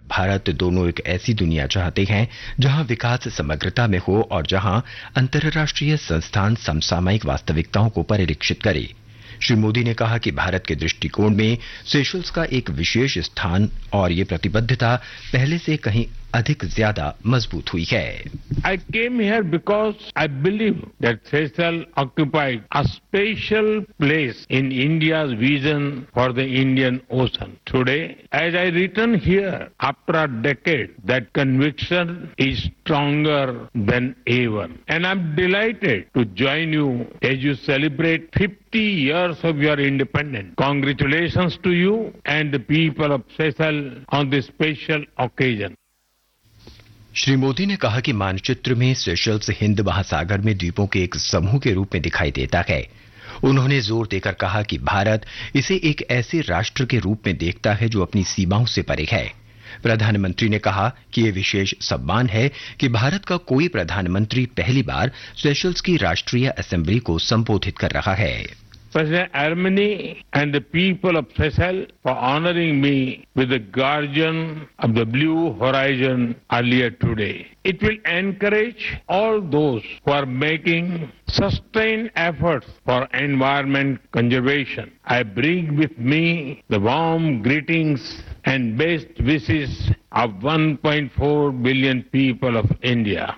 भारत दोनों एक ऐसी दुनिया चाहते हैं जहां विकास समग्रता में हो और जहां अंतर्राष्ट्रीय संस्थान समसामयिक वास्तविकताओं को परिलक्षित करे। श्री मोदी ने कहा कि भारत के दृष्टिकोण में सेशल्स का एक विशेष स्थान और ये प्रतिबद्धता पहले से कहीं अधिक ज्यादा मजबूत हुई है। I came here because I believe that Seychelles occupied a special place in India's vision for the Indian Ocean. Today, as I return here after a decade, that conviction is stronger than ever. And I'm delighted to join you as you celebrate 50 years of your independence. Congratulations to you and the people of Seychelles on this special occasion. Shri Modi ने कहा कि मानचित्र में Seychelles Hind महासागर में द्वीपों के एक समूह के रूप में दिखाई देता है। उन्होंने जोर देकर कहा कि भारत इसे एक ऐसे राष्ट्र के रूप में देखता है जो अपनी सीमाओं से परे है। प्रधानमंत्री ने कहा कि यह विशेष सम्मान है कि भारत का कोई प्रधानमंत्री पहली बार सेशल्स की राष्ट्रीय असेंबली को संबोधित कर रहा है। President Armeni and the people of Seychelles for honoring me with the Guardian of the Blue Horizon earlier today. It will encourage all those who are making sustained efforts for environment conservation. I bring with me the warm greetings and best wishes of 1.4 billion people of India.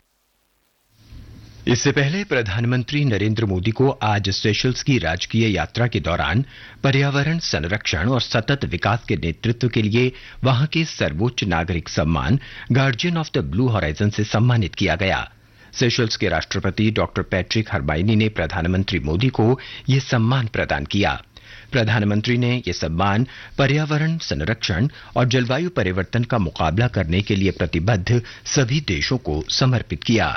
इससे पहले प्रधानमंत्री नरेंद्र मोदी को आज Seychelles की राजकीय यात्रा के दौरान पर्यावरण संरक्षण और सतत विकास के नेतृत्व के लिए वहां के सर्वोच्च नागरिक सम्मान guardian of the blue horizon से सम्मानित किया गया। सेशल्स के राष्ट्रपति डॉक्टर पैट्रिक हर्माइनी ने प्रधानमंत्री मोदी को यह सम्मान प्रदान किया। प्रधानमंत्री ने यह सम्मान पर्यावरण संरक्षण और जलवायु परिवर्तन का मुकाबला करने के लिए प्रतिबद्ध सभी देशों को समर्पित किया।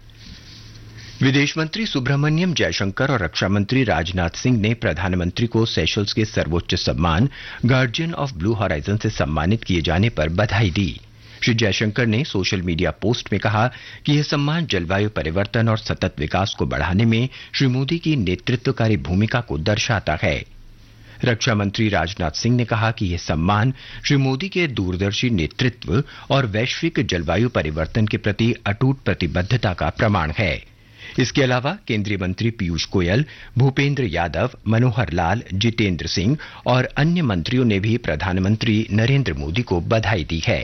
विदेश मंत्री सुब्रह्मण्यम जयशंकर और रक्षा मंत्री राजनाथ सिंह ने प्रधानमंत्री को सेशल्स के सर्वोच्च सम्मान गार्डियन ऑफ ब्लू हॉराइजन से सम्मानित किए जाने पर बधाई दी। श्री जयशंकर ने सोशल मीडिया पोस्ट में कहा कि यह सम्मान जलवायु परिवर्तन और सतत विकास को बढ़ाने में श्री मोदी की नेतृत्वकारी भूमिका को दर्शाता है। रक्षा मंत्री राजनाथ सिंह ने कहा कि यह सम्मान श्री मोदी के दूरदर्शी नेतृत्व और वैश्विक जलवायु परिवर्तन के प्रति अटूट प्रतिबद्धता का प्रमाण है। इसके अलावा केंद्रीय मंत्री पीयूष गोयल, भूपेंद्र यादव, मनोहर लाल, जितेंद्र सिंह और अन्य मंत्रियों ने भी प्रधानमंत्री नरेंद्र मोदी को बधाई दी है।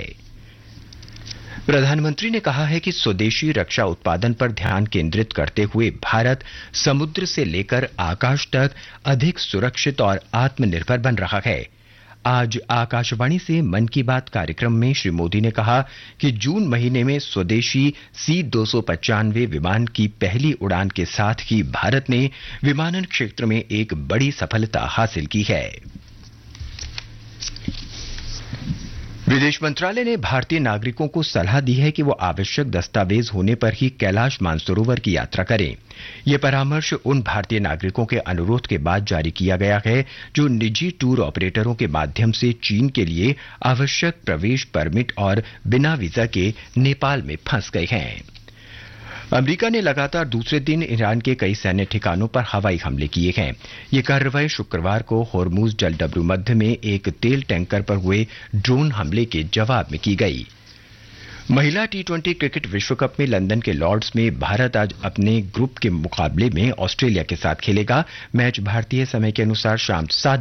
प्रधानमंत्री ने कहा है कि स्वदेशी रक्षा उत्पादन पर ध्यान केंद्रित करते हुए भारत समुद्र से लेकर आकाश तक अधिक सुरक्षित और आत्मनिर्भर बन रहा है। आज आकाशवाणी से मन की बात कार्यक्रम में श्री मोदी ने कहा कि जून महीने में स्वदेशी C-295 विमान की पहली उड़ान के साथ ही भारत ने विमानन क्षेत्र में एक बड़ी सफलता हासिल की है। विदेश मंत्रालय ने भारतीय नागरिकों को सलाह दी है कि वो आवश्यक दस्तावेज होने पर ही कैलाश मानसरोवर की यात्रा करें। यह परामर्श उन भारतीय नागरिकों के अनुरोध के बाद जारी किया गया है जो निजी टूर ऑपरेटरों के माध्यम से चीन के लिए आवश्यक प्रवेश परमिट और बिना वीजा के नेपाल में फंस गए हैं। अमेरिका ने लगातार दूसरे दिन ईरान के कई सैन्य ठिकानों पर हवाई हमले किए हैं। ये कार्रवाई शुक्रवार को होर्मुज जलडब्रू मध्य में एक तेल टैंकर पर हुए ड्रोन हमले के जवाब में की गई। महिला T20 क्रिकेट विश्व कप में लंदन के लॉर्ड्स में भारत आज अपने ग्रुप के मुकाबले में ऑस्ट्रेलिया के साथ खेलेगा। मैच भारतीय समय के अनुसार शाम 7